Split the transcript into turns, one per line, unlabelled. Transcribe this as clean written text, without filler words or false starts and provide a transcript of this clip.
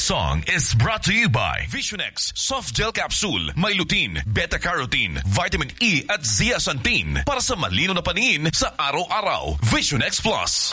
song is brought to you by Visionex Soft Gel Capsule. May lutein, beta-carotene, vitamin E at zeaxanthin para sa malino na paningin sa araw-araw. Visionex Plus.